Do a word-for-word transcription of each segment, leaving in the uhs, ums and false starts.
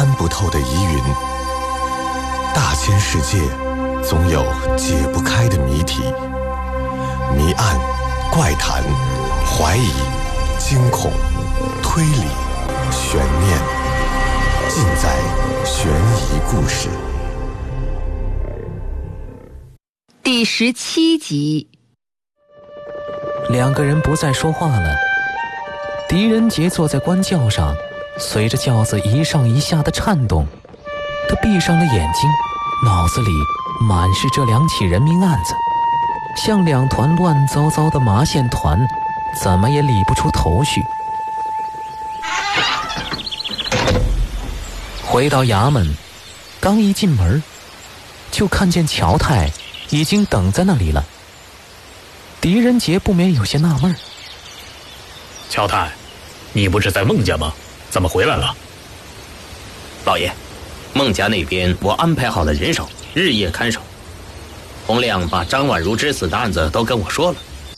参不透的疑云。大千世界，总有解不开的谜题，谜案、怪谈、怀疑、惊恐、推理、悬念，尽在悬疑故事。 第十七集。 两个人不再说话了。狄仁杰坐在官轿上，随着轿子一上一下的颤动，他闭上了眼睛，脑子里满是这两起人命案子，像两团乱糟糟的麻线团，怎么也理不出头绪。回到衙门，刚一进门，就看见乔太已经等在那里了。狄仁杰不免有些纳闷， 乔太，你不是在孟家吗？怎么回来了？ 老爷，孟家那边我安排好了人手，日夜看守。洪亮把张婉如之死的案子都跟我说了。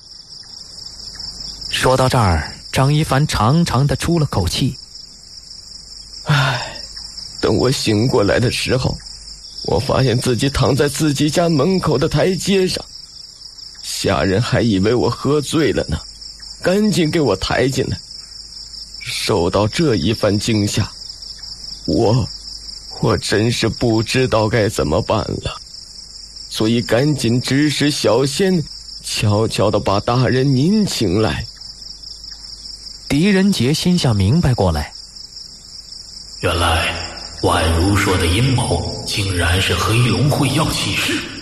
说到这儿，张一凡长长的出了口气。 唉，等我醒过来的时候，我发现自己躺在自己家门口的台阶上，下人还以为我喝醉了呢，赶紧给我抬进来。受到这一番惊吓，我我真是不知道该怎么办了，所以赶紧指使小仙悄悄地把大人您请来。 狄仁杰心下明白过来， 原来婉如说的阴谋竟然是黑龙会要起事。